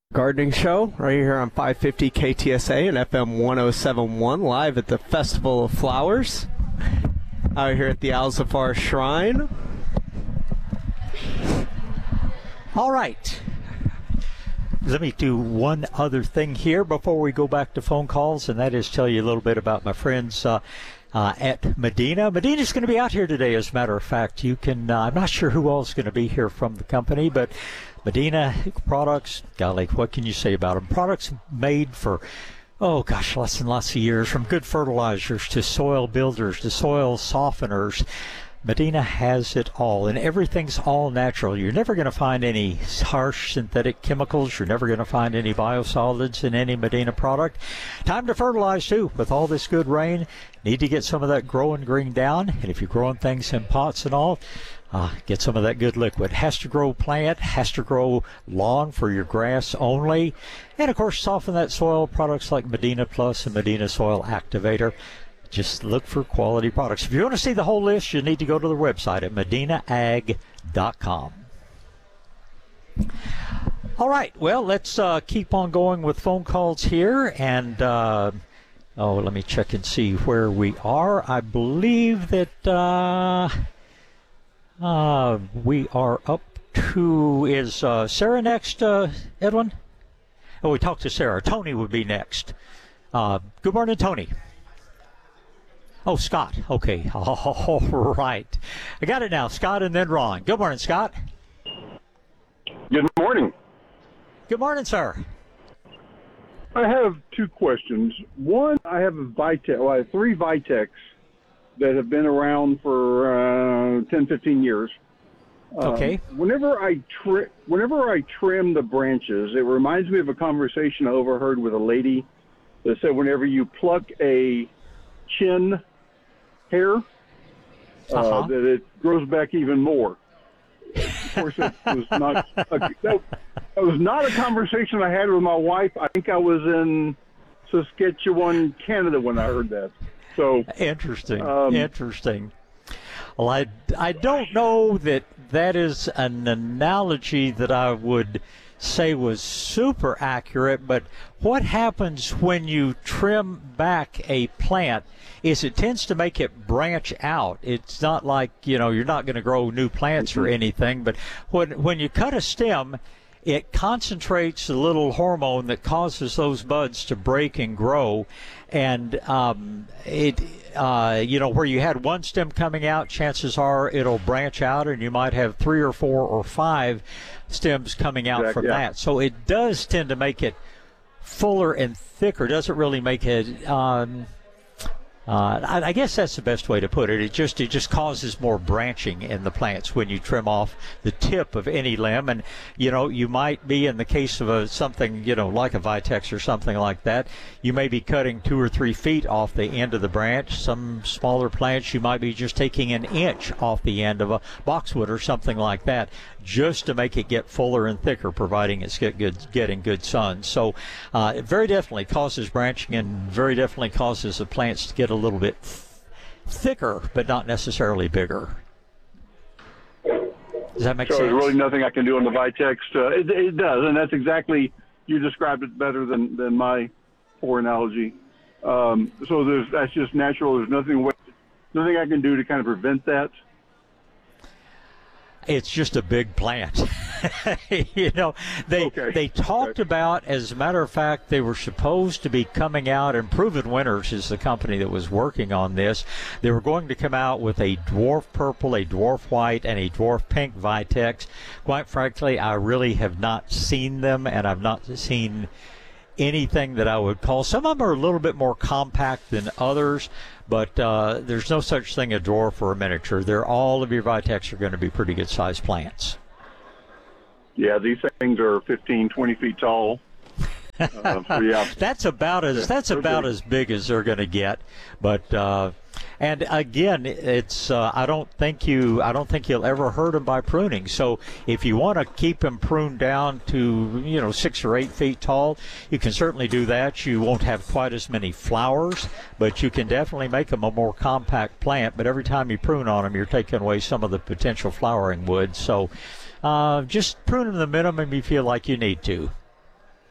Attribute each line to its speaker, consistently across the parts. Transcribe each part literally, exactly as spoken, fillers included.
Speaker 1: Gardening Show right here on five fifty K T S A and F M one oh seven point one, live at the Festival of Flowers out here at the Alzafar Shrine.
Speaker 2: All right. Let me do one other thing here before we go back to phone calls, and that is tell you a little bit about my friends uh, uh, at Medina. Medina's going to be out here today, as a matter of fact. You can, uh, I'm not sure who else is going to be here from the company, but Medina products, golly, what can you say about them? Products made for, oh gosh, lots and lots of years, from good fertilizers to soil builders to soil softeners. Medina has it all, and everything's all natural. You're never going to find any harsh synthetic chemicals. You're never going to find any biosolids in any Medina product. Time to fertilize, too, with all this good rain. Need to get some of that growing green down, and if you're growing things in pots and all, uh, get some of that good liquid. Has to grow plant, has to grow lawn for your grass only, and, of course, soften that soil. Products like Medina Plus and Medina Soil Activator. Just look for quality products. If you want to see the whole list, you need to go to the website at medina ag dot com. All right, well, let's uh, keep on going with phone calls here. And, uh, oh, let me check and see where we are. I believe that uh, uh, we are up to, is uh, Sarah next, uh, Edwin? Oh, we talked to Sarah. Tony would be next. Uh, good morning, Tony. Oh, Scott. Okay. All right. I got it now. Scott and then Ron. Good morning, Scott.
Speaker 3: Good morning.
Speaker 2: Good morning, sir.
Speaker 3: I have two questions. One, I have a Vitex, well, I have three Vitex that have been around for uh, ten, fifteen years.
Speaker 2: Okay.
Speaker 3: Um, whenever I tri- whenever I trim the branches, it reminds me of a conversation I overheard with a lady that said whenever you pluck a chin hair, uh,
Speaker 2: uh-huh.
Speaker 3: that it grows back even more. Of course, it was not a, that, that was not a conversation I had with my wife. I think I was in Saskatchewan, Canada, when I heard that. So
Speaker 2: interesting,
Speaker 3: um,
Speaker 2: interesting. Well, I, I don't know that that is an analogy that I would say was super accurate, but what happens when you trim back a plant is it tends to make it branch out. It's not like, you know, you're not going to grow new plants or anything, but when when you cut a stem, it concentrates a little hormone that causes those buds to break and grow. And um, it, uh, you know, where you had one stem coming out, chances are it'll branch out, and you might have three or four or five stems coming out
Speaker 3: exactly,
Speaker 2: from
Speaker 3: yeah.
Speaker 2: that. So it does tend to make it fuller and thicker. Doesn't really make it. Um, Uh, I, I guess that's the best way to put it. It just it just causes more branching in the plants when you trim off the tip of any limb. And, you know, you might be, in the case of a, something, you know, like a Vitex or something like that, you may be cutting two or three feet off the end of the branch. Some smaller plants, you might be just taking an inch off the end of a boxwood or something like that, just to make it get fuller and thicker, providing it's get good, getting good sun. So uh, it very definitely causes branching, and very definitely causes the plants to get a little bit th- thicker, but not necessarily bigger. Does that make
Speaker 3: so
Speaker 2: sense?
Speaker 3: there's really nothing I can do on the Vitex. Uh, it, it does, and that's exactly, you described it better than, than my poor analogy. Um, so there's that's just natural. There's nothing nothing I can do to kind of prevent that.
Speaker 2: It's just a big plant. you know, they
Speaker 3: okay.
Speaker 2: they talked
Speaker 3: okay.
Speaker 2: about, as a matter of fact, they were supposed to be coming out, and Proven Winners is the company that was working on this. They were going to come out with a dwarf purple, a dwarf white, and a dwarf pink Vitex. Quite frankly, I really have not seen them, and I've not seen anything that I would call. Some of them are a little bit more compact than others, but uh, there's no such thing a dwarf or a miniature. They're, all of your Vitex are going to be pretty good sized plants.
Speaker 3: Yeah, these things are fifteen, twenty feet tall. Uh, so yeah.
Speaker 2: That's about as that's about as big as they're going to get. But uh, and again, it's uh, I don't think you I don't think you'll ever hurt them by pruning. So if you want to keep them pruned down to, you know, six or eight feet tall, you can certainly do that. You won't have quite as many flowers, but you can definitely make them a more compact plant. But every time you prune on them, you're taking away some of the potential flowering wood. So uh, just prune them the minimum you feel like you need to.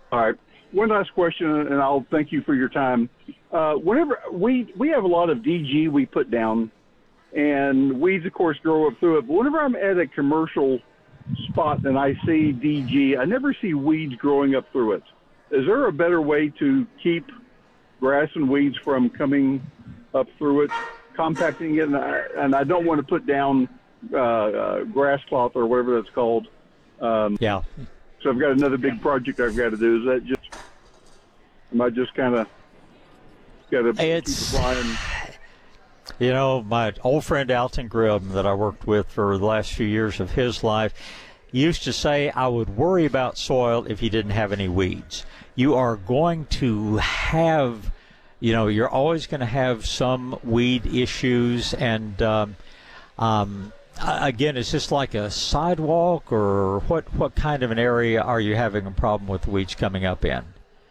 Speaker 3: All right. One last question, and I'll thank you for your time. Uh, whenever we we have a lot of D G we put down, and weeds, of course, grow up through it. But whenever I'm at a commercial spot and I see D G, I never see weeds growing up through it. Is there a better way to keep grass and weeds from coming up through it, compacting it? And I, and I don't want to put down uh, uh, grass cloth or whatever that's called. Um,
Speaker 2: Yeah.
Speaker 3: So I've got another big project I've got to do. Is that just, am I just kind of got to keep
Speaker 2: It's-
Speaker 3: applying?
Speaker 2: You know, my old friend Alton Grimm that I worked with for the last few years of his life used to say, I would worry about soil if you didn't have any weeds. You are going to have, you know, you're always going to have some weed issues. And um, um, again, is this like a sidewalk, or what, what kind of an area are you having a problem with the weeds coming up in?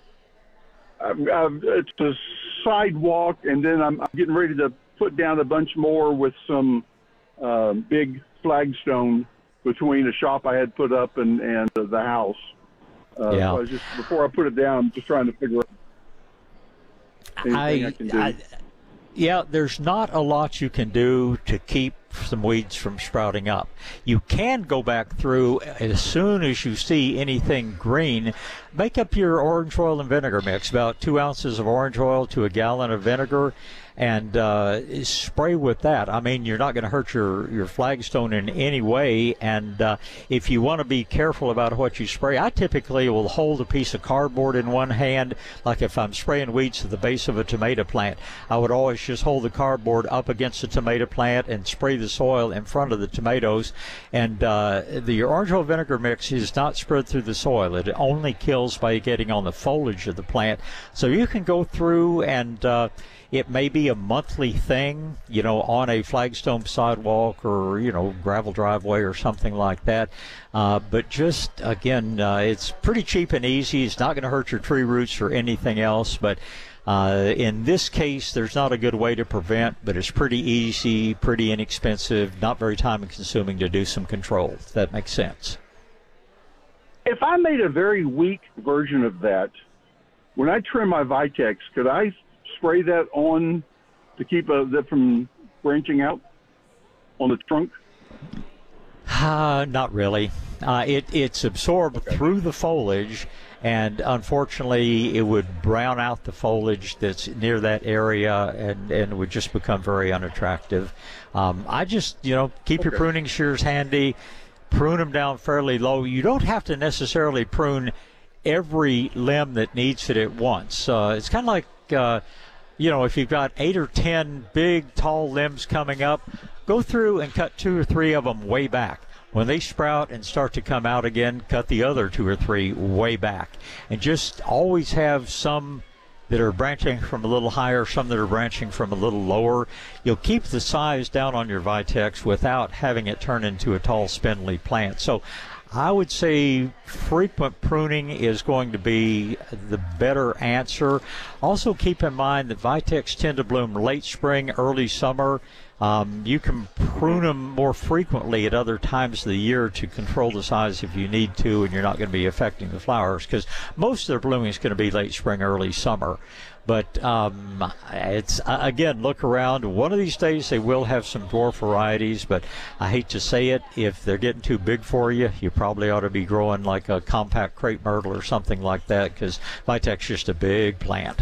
Speaker 3: I'm, I'm, it's a sidewalk, and then I'm, I'm getting ready to put down a bunch more with some uh, big flagstone between a shop I had put up and, and uh, the house. Uh,
Speaker 2: Yeah.
Speaker 3: So I was just, before I put it down, I'm just trying to figure out anything I,
Speaker 2: I,
Speaker 3: can do.
Speaker 2: I, yeah, there's not a lot you can do to keep some weeds from sprouting up. You can go back through as soon as you see anything green. Make up your orange oil and vinegar mix, about two ounces of orange oil to a gallon of vinegar, and uh, spray with that. I mean, you're not going to hurt your, your flagstone in any way, and uh, if you want to be careful about what you spray, I typically will hold a piece of cardboard in one hand, like if I'm spraying weeds to the base of a tomato plant. I would always just hold the cardboard up against the tomato plant and spray the soil in front of the tomatoes, and uh, the orange oil vinegar mix is not spread through the soil. It only kills by getting on the foliage of the plant. So you can go through and uh, it may be a monthly thing, you know, on a flagstone sidewalk or, you know, gravel driveway or something like that. Uh, but just, again, uh, it's pretty cheap and easy. It's not going to hurt your tree roots or anything else. But uh, in this case, there's not a good way to prevent, but it's pretty easy, pretty inexpensive, not very time consuming to do some control, if that makes sense.
Speaker 3: If I made a very weak version of that, when I trim my Vitex, could I spray that on to keep uh, that from branching out on the trunk?
Speaker 2: Uh, not really. Uh, it, it's absorbed okay. through the foliage, and unfortunately it would brown out the foliage that's near that area, and, and it would just become very unattractive. Um, I just, you know, keep okay. your pruning shears handy, prune them down fairly low. You don't have to necessarily prune every limb that needs it at once. Uh, it's kind of like, uh, you know, if you've got eight or ten big, tall limbs coming up, go through and cut two or three of them way back. When they sprout and start to come out again, cut the other two or three way back. And just always have some that are branching from a little higher, some that are branching from a little lower. You'll keep the size down on your Vitex without having it turn into a tall, spindly plant. So I would say frequent pruning is going to be the better answer. Also keep in mind that Vitex tend to bloom late spring, early summer. Um, you can prune them more frequently at other times of the year to control the size if you need to, and you're not going to be affecting the flowers, because most of their blooming is going to be late spring, early summer. But um, it's uh, again, look around. One of these days they will have some dwarf varieties, but I hate to say it, if they're getting too big for you, you probably ought to be growing like a compact crepe myrtle or something like that, because Vitex is just a big plant.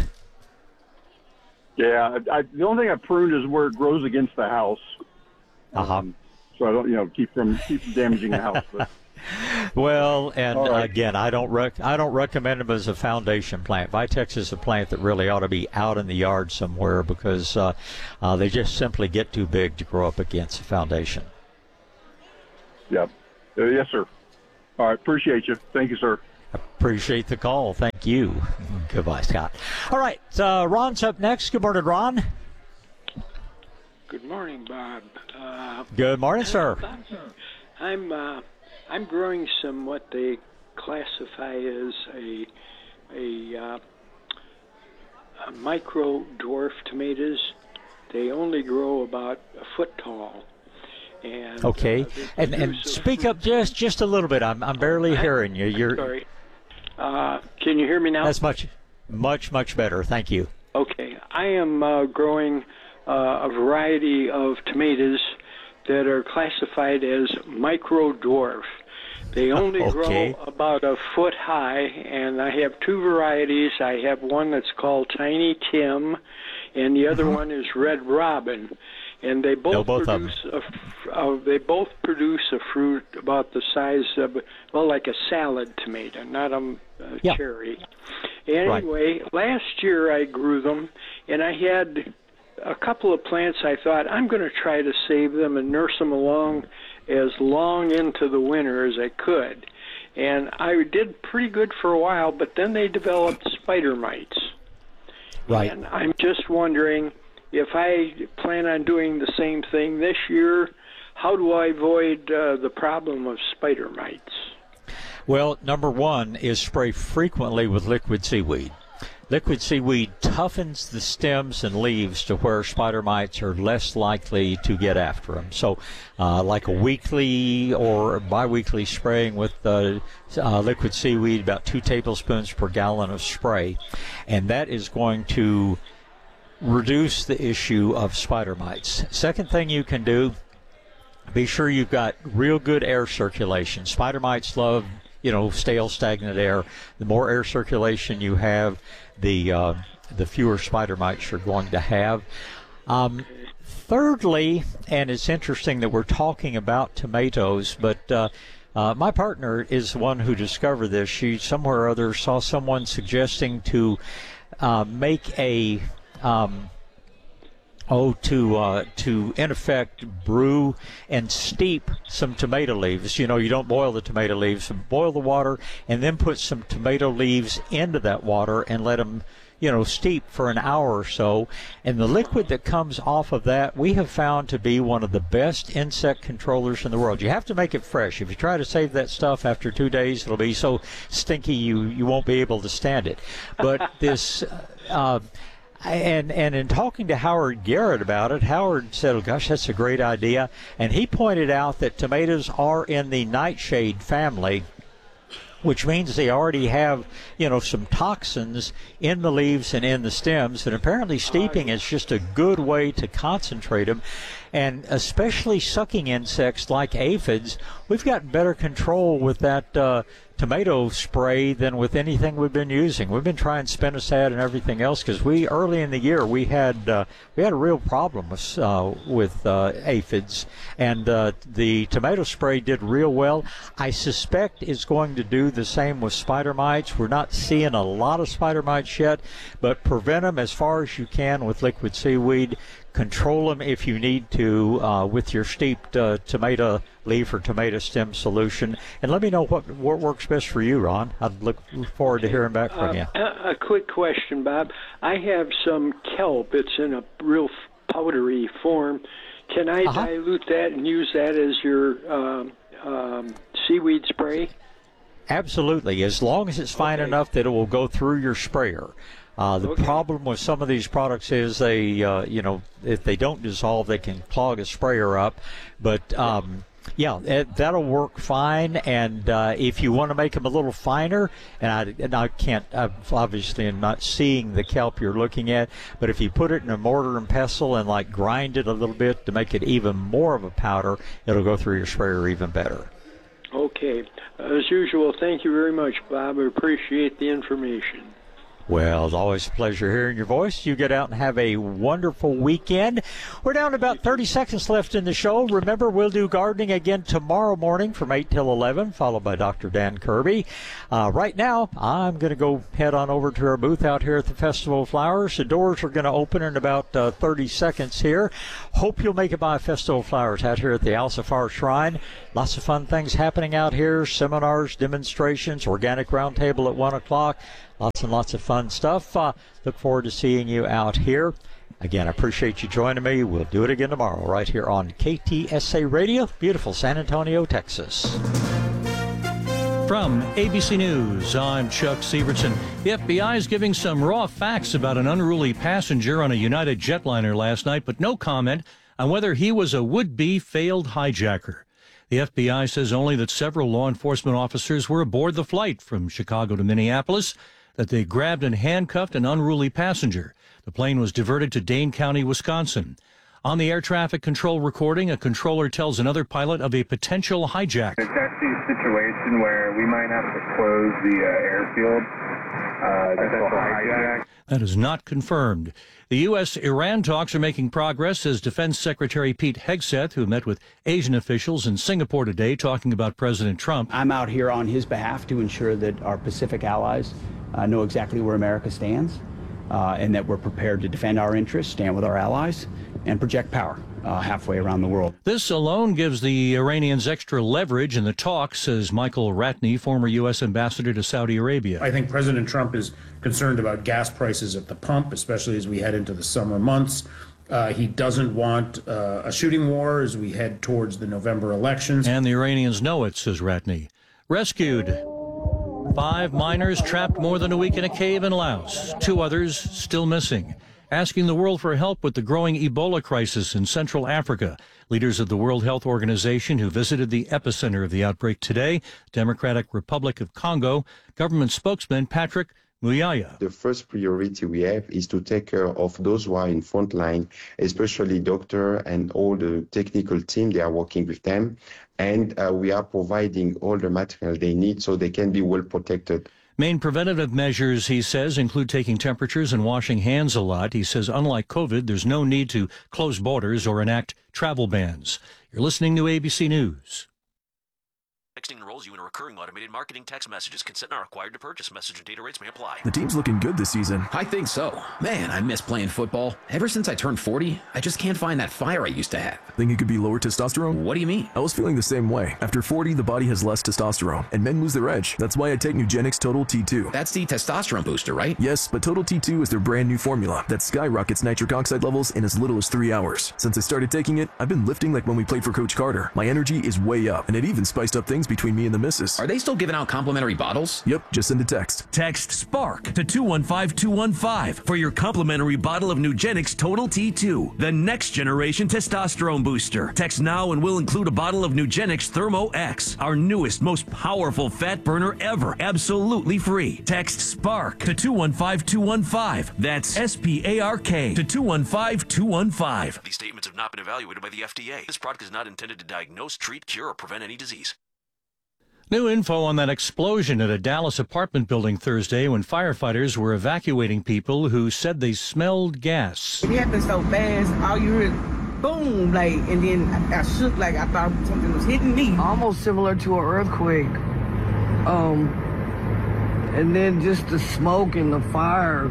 Speaker 3: Yeah, I, I, the only thing I pruned is where it grows against the house.
Speaker 2: Uh-huh.
Speaker 3: Um, so I don't, you know, keep from keep from damaging the house. But.
Speaker 2: Well, and
Speaker 3: right.
Speaker 2: again, I don't rec- I don't recommend them as a foundation plant. Vitex is a plant that really ought to be out in the yard somewhere, because uh, uh, they just simply get too big to grow up against a foundation.
Speaker 3: Yep. Uh, yes, sir. All right. Appreciate you. Thank you, sir.
Speaker 2: Appreciate the call. Thank you. Goodbye, Scott. All right, uh, Ron's up next. Good morning, Ron.
Speaker 4: Good morning, Bob. Uh,
Speaker 2: Good morning, sir.
Speaker 4: I'm uh, I'm growing some what they classify as a a, uh, a micro dwarf tomatoes. They only grow about a foot tall. And,
Speaker 2: okay,
Speaker 4: uh,
Speaker 2: and and speak up just just a little bit. I'm I'm barely hearing you. You're
Speaker 4: sorry. Uh, can you hear me now?
Speaker 2: That's much, much, much better. Thank you.
Speaker 4: Okay. I am uh, growing uh, a variety of tomatoes that are classified as micro dwarf. They only
Speaker 2: Okay.
Speaker 4: grow about a foot high, and I have two varieties. I have one that's called Tiny Tim, and the other
Speaker 2: Mm-hmm.
Speaker 4: one is Red Robin. And they both,
Speaker 2: Know both of
Speaker 4: produce a, f- uh, they both produce a fruit about the size of, well, like a salad tomato, not a, a
Speaker 2: Yeah.
Speaker 4: cherry. Anyway, last year I grew them, and I had a couple of plants. I thought I'm going to try to save them and nurse them along as long into the winter as I could. And I did pretty good for a while, but then they developed spider mites.
Speaker 2: Right.
Speaker 4: And I'm just wondering, if I plan on doing the same thing this year, how do I avoid uh, the problem of spider mites?
Speaker 2: Well, number one is spray frequently with liquid seaweed. Liquid seaweed toughens the stems and leaves to where spider mites are less likely to get after them. So uh, like a weekly or biweekly spraying with uh, uh, liquid seaweed, about two tablespoons per gallon of spray. And that is going to reduce the issue of spider mites. Second thing you can do, be sure you've got real good air circulation. Spider mites love, you know, stale, stagnant air. The more air circulation you have, the uh, the fewer spider mites you're going to have. Um, thirdly, and it's interesting that we're talking about tomatoes, but uh, uh, my partner is the one who discovered this. She somewhere or other saw someone suggesting to uh, make a um, Oh, to uh, to in effect brew and steep some tomato leaves. You know, you don't boil the tomato leaves. Boil the water and then put some tomato leaves into that water and let them, you know, steep for an hour or so. And the liquid that comes off of that, we have found to be one of the best insect controllers in the world. You have to make it fresh. If you try to save that stuff after two days, it'll be so stinky you, you won't be able to stand it. But this... Uh, And and in talking to Howard Garrett about it, Howard said, oh, gosh, that's a great idea. And he pointed out that tomatoes are in the nightshade family, which means they already have, you know, some toxins in the leaves and in the stems. And apparently steeping is just a good way to concentrate them. And especially sucking insects like aphids, we've got better control with that uh, tomato spray than with anything we've been using. We've been trying spinosad and everything else because we early in the year we had uh, we had a real problem with uh, with uh, aphids, and uh, the tomato spray did real well. I suspect it's going to do the same with spider mites. We're not seeing a lot of spider mites yet, but prevent them as far as you can with liquid seaweed. Control them if you need to uh, with your steeped uh, tomato leaf or tomato stem solution. And let me know what, what works best for you, Ron. I'd look forward to hearing back from
Speaker 4: uh,
Speaker 2: you.
Speaker 4: A, a quick question, Bob. I have some kelp. It's in a real powdery form. Can I
Speaker 2: Uh-huh.
Speaker 4: dilute that and use that as your um, um, seaweed spray?
Speaker 2: Absolutely, as long as it's fine
Speaker 4: Okay.
Speaker 2: enough that it will go through your sprayer. Uh, the
Speaker 4: Okay.
Speaker 2: problem with some of these products is they, uh, you know, if they don't dissolve, they can clog a sprayer up. But um, yeah, it, that'll work fine. And uh, if you want to make them a little finer, and I, and I can't, I obviously am not seeing the kelp you're looking at, but if you put it in a mortar and pestle and like grind it a little bit to make it even more of a powder, it'll go through your sprayer even better.
Speaker 4: Okay. As usual, thank you very much, Bob. I appreciate the information.
Speaker 2: Well, it's always a pleasure hearing your voice. You get out and have a wonderful weekend. We're down to about thirty seconds left in the show. Remember, we'll do gardening again tomorrow morning from eight till eleven, followed by Doctor Dan Kirby. Uh, right now, I'm going to go head on over to our booth out here at the Festival of Flowers. The doors are going to open in about uh, thirty seconds here. Hope you'll make it by Festival of Flowers out here at the Al-Safar Shrine. Lots of fun things happening out here, seminars, demonstrations, organic roundtable at one o'clock. Lots and lots of fun stuff. Uh, look forward to seeing you out here. Again, I appreciate you joining me. We'll do it again tomorrow right here on K T S A Radio, beautiful San Antonio, Texas.
Speaker 5: From A B C News, I'm Chuck Severson. The F B I is giving some raw facts about an unruly passenger on a United jetliner last night, but no comment on whether he was a would-be failed hijacker. The F B I says only that several law enforcement officers were aboard the flight from Chicago to Minneapolis, that they grabbed and handcuffed an unruly passenger. The plane was diverted to Dane County, Wisconsin. On the air traffic control recording, a controller tells another pilot of a potential hijack.
Speaker 6: It's actually a situation where we might have to close the uh, airfield. Uh, potential hijack.
Speaker 5: That is not confirmed. The U S Iran talks are making progress as Defense Secretary Pete Hegseth, who met with Asian officials in Singapore today, talking about President Trump.
Speaker 7: I'm out here on his behalf to ensure that our Pacific allies uh, know exactly where America stands uh, and that we're prepared to defend our interests, stand with our allies, and project power uh, halfway around the world.
Speaker 5: This alone gives the Iranians extra leverage in the talks, says Michael Ratney, former U S ambassador to Saudi Arabia.
Speaker 8: I think President Trump is concerned about gas prices at the pump, especially as we head into the summer months. Uh, he doesn't want uh, a shooting war as we head towards the November elections.
Speaker 5: And the Iranians know it, says Ratney. Rescued. Five miners trapped more than a week in a cave in Laos. Two others still missing. Asking the world for help with the growing Ebola crisis in Central Africa. Leaders of the World Health Organization who visited the epicenter of the outbreak today, Democratic Republic of Congo, government spokesman Patrick Muyaya.
Speaker 9: The first priority we have is to take care of those who are in front line, especially doctor and all the technical team. They are working with them, and uh, we are providing all the material they need so they can be well protected.
Speaker 5: Main preventative measures, he says, include taking temperatures and washing hands a lot. He says, unlike COVID, there's no need to close borders or enact travel bans. You're listening to A B C News.
Speaker 10: Texting enrolls you in a recurring automated marketing text messages. Consent not required to purchase. Message and data rates may apply.
Speaker 11: The team's looking good this season.
Speaker 12: I think so. Man, I miss playing football. Ever since I turned forty, I just can't find that fire I used to have.
Speaker 11: Think it could be lower testosterone?
Speaker 12: What do you mean?
Speaker 11: I was feeling the same way. After forty, the body has less testosterone, and men lose their edge. That's why I take Nugenix Total T two.
Speaker 12: That's the testosterone booster, right?
Speaker 11: Yes, but Total T two is their brand new formula that skyrockets nitric oxide levels in as little as three hours. Since I started taking it, I've been lifting like when we played for Coach Carter. My energy is way up, and it even spiced up things between me and the missus.
Speaker 12: Are they still giving out complimentary bottles?
Speaker 11: Yep, just send a text.
Speaker 13: Text SPARK to two one five two one five for your complimentary bottle of Nugenix Total T two, the next generation testosterone booster. Text now and we'll include a bottle of Nugenix Thermo X, our newest, most powerful fat burner ever, absolutely free. Text SPARK to two one five two one five. That's S P A R K to two one five two one five.
Speaker 10: These statements have not been evaluated by the F D A. This product is not intended to diagnose, treat, cure, or prevent any disease.
Speaker 5: New info on that explosion at a Dallas apartment building Thursday when firefighters were evacuating people who said they smelled gas.
Speaker 14: It happened so fast, all you heard, boom, like, and then I, I shook like I thought something was hitting me.
Speaker 15: Almost similar to an earthquake. Um, and then just the smoke and the fire.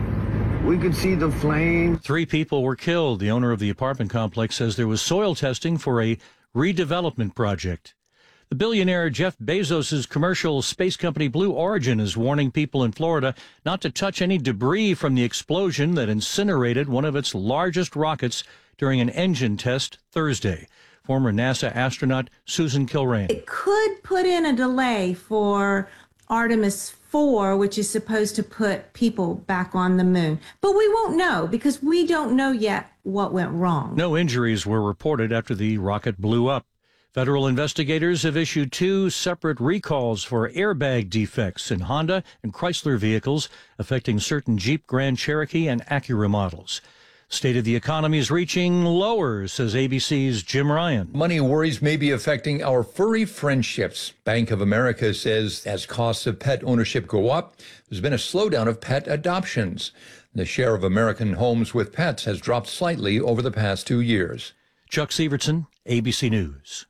Speaker 15: We could see the flames.
Speaker 5: Three people were killed. The owner of the apartment complex says there was soil testing for a redevelopment project. The billionaire Jeff Bezos' commercial space company Blue Origin is warning people in Florida not to touch any debris from the explosion that incinerated one of its largest rockets during an engine test Thursday. Former NASA astronaut Susan Kilrain.
Speaker 16: It could put in a delay for Artemis four, which is supposed to put people back on the moon. But we won't know because we don't know yet what went wrong.
Speaker 5: No injuries were reported after the rocket blew up. Federal investigators have issued two separate recalls for airbag defects in Honda and Chrysler vehicles affecting certain Jeep Grand Cherokee and Acura models. State of the economy is reaching lower, says A B C's Jim Ryan.
Speaker 17: Money worries may be affecting our furry friendships. Bank of America says as costs of pet ownership go up, there's been a slowdown of pet adoptions. The share of American homes with pets has dropped slightly over the past two years.
Speaker 5: Chuck Severson, A B C News.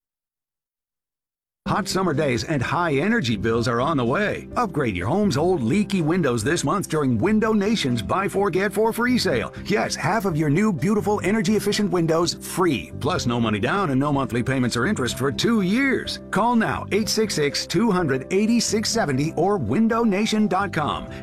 Speaker 18: Hot summer days and high energy bills are on the way. Upgrade your home's old leaky windows this month during Window Nation's Buy Four Get Four Free sale. Yes, half of your new beautiful energy efficient windows free. Plus no money down and no monthly payments or interest for two years. Call now eight six six, two hundred, eighty-six seventy or window nation dot com.